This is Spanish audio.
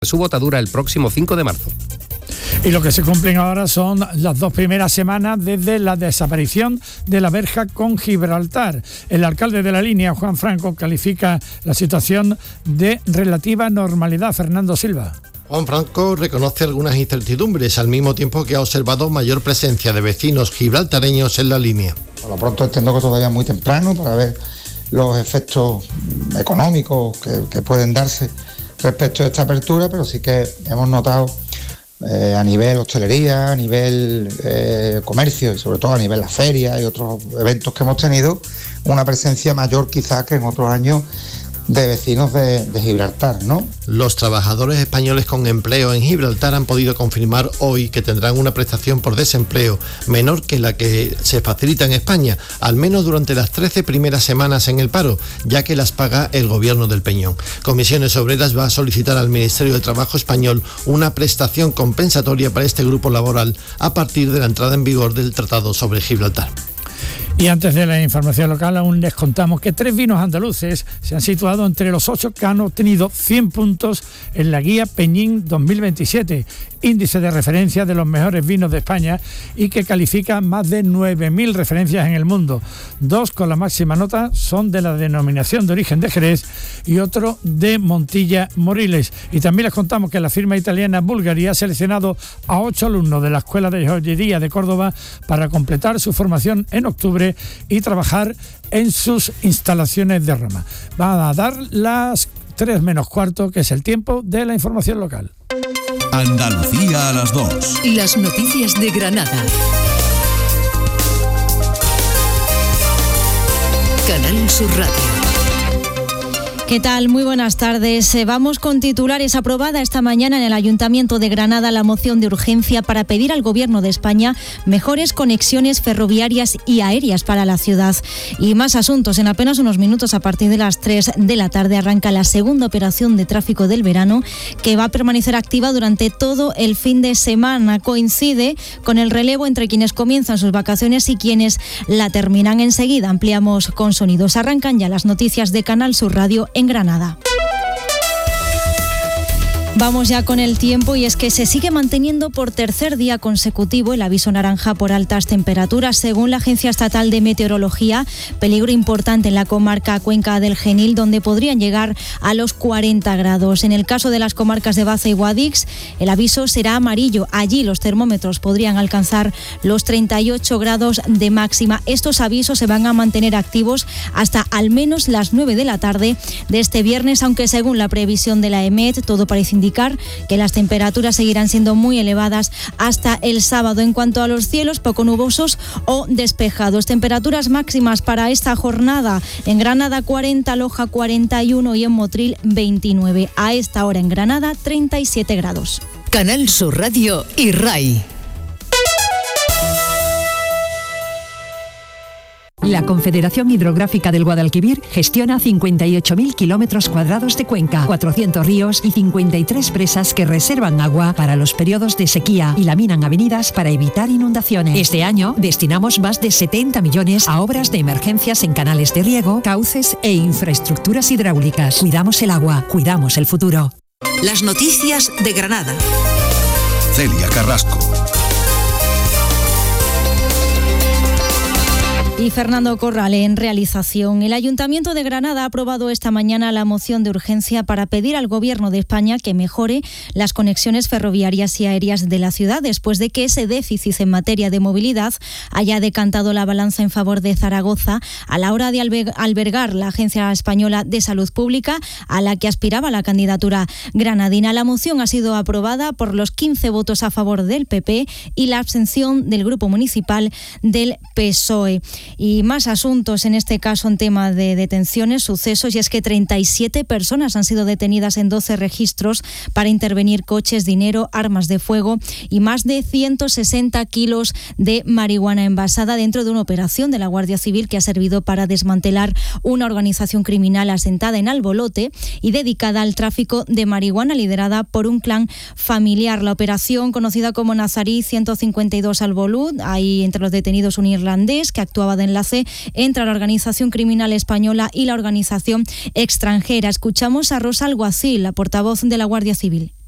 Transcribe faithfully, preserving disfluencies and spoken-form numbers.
Su votadura el próximo cinco de marzo. Y lo que se cumplen ahora son las dos primeras semanas desde la desaparición de la verja con Gibraltar. El alcalde de La Línea, Juan Franco, califica la situación de relativa normalidad. Fernando Silva. Juan Franco reconoce algunas incertidumbres, al mismo tiempo que ha observado mayor presencia de vecinos gibraltareños en La Línea. Por lo pronto entiendo que todavía es muy temprano para ver los efectos económicos que, que pueden darse respecto a esta apertura, pero sí que hemos notado eh, a nivel hostelería, a nivel eh, comercio y sobre todo a nivel las ferias y otros eventos que hemos tenido, una presencia mayor quizás que en otros años de vecinos de, de Gibraltar, ¿no? Los trabajadores españoles con empleo en Gibraltar han podido confirmar hoy que tendrán una prestación por desempleo menor que la que se facilita en España, al menos durante las trece primeras semanas en el paro, ya que las paga el gobierno del Peñón. Comisiones Obreras va a solicitar al Ministerio de Trabajo español una prestación compensatoria para este grupo laboral a partir de la entrada en vigor del Tratado sobre Gibraltar. Y antes de la información local, aún les contamos que tres vinos andaluces se han situado entre los ocho que han obtenido cien puntos en la guía Peñín dos mil veintisiete, índice de referencia de los mejores vinos de España y que califica más de nueve mil referencias en el mundo. Dos con la máxima nota son de la denominación de origen de Jerez y otro de Montilla Moriles. Y también les contamos que la firma italiana Bulgari ha seleccionado a ocho alumnos de la Escuela de Joyería de Córdoba para completar su formación en octubre y trabajar en sus instalaciones de Roma. Van a dar las tres menos cuarto, que es el tiempo de la información local. Andalucía a las dos. Las noticias de Granada. Canal Sur Radio. ¿Qué tal? Muy buenas tardes. Vamos con titulares. Aprobada esta mañana en el Ayuntamiento de Granada la moción de urgencia para pedir al Gobierno de España mejores conexiones ferroviarias y aéreas para la ciudad. Y más asuntos. En apenas unos minutos, a partir de las tres de la tarde, arranca la segunda operación de tráfico del verano, que va a permanecer activa durante todo el fin de semana. Coincide con el relevo entre quienes comienzan sus vacaciones y quienes la terminan enseguida. Ampliamos con sonidos. Arrancan ya las noticias de Canal Sur Radio en Granada. Vamos ya con el tiempo, y es que se sigue manteniendo por tercer día consecutivo el aviso naranja por altas temperaturas. Según la Agencia Estatal de Meteorología, peligro importante en la comarca Cuenca del Genil, donde podrían llegar a los cuarenta grados. En el caso de las comarcas de Baza y Guadix, el aviso será amarillo. Allí los termómetros podrían alcanzar los treinta y ocho grados de máxima. Estos avisos se van a mantener activos hasta al menos las nueve de la tarde de este viernes, aunque según la previsión de la EMET, todo parece indicar que las temperaturas seguirán siendo muy elevadas hasta el sábado. En cuanto a los cielos, poco nubosos o despejados. Temperaturas máximas para esta jornada: en Granada cuarenta, Loja cuarenta y uno y en Motril veintinueve. A esta hora en Granada treinta y siete grados. Canal Sur Radio y RAI. La Confederación Hidrográfica del Guadalquivir gestiona cincuenta y ocho mil kilómetros cuadrados de cuenca, cuatrocientos ríos y cincuenta y tres presas que reservan agua para los periodos de sequía y laminan avenidas para evitar inundaciones. Este año destinamos más de setenta millones a obras de emergencias en canales de riego, cauces e infraestructuras hidráulicas. Cuidamos el agua, cuidamos el futuro. Las noticias de Granada. Celia Carrasco. Y Fernando Corral en realización. El Ayuntamiento de Granada ha aprobado esta mañana la moción de urgencia para pedir al Gobierno de España que mejore las conexiones ferroviarias y aéreas de la ciudad, después de que ese déficit en materia de movilidad haya decantado la balanza en favor de Zaragoza a la hora de albergar la Agencia Española de Salud Pública, a la que aspiraba la candidatura granadina. La moción ha sido aprobada por los quince votos a favor del P P y la abstención del Grupo Municipal del P S O E. Y más asuntos, en este caso en tema de detenciones, sucesos, y es que treinta y siete personas han sido detenidas en doce registros para intervenir coches, dinero, armas de fuego y más de ciento sesenta kilos de marihuana envasada dentro de una operación de la Guardia Civil que ha servido para desmantelar una organización criminal asentada en Albolote y dedicada al tráfico de marihuana, liderada por un clan familiar. La operación, conocida como Nazarí ciento cincuenta y dos Albolud, hay entre los detenidos un irlandés que actuaba de enlace entre la organización criminal española y la organización extranjera. Escuchamos a Rosa Alguacil, la portavoz de la Guardia Civil.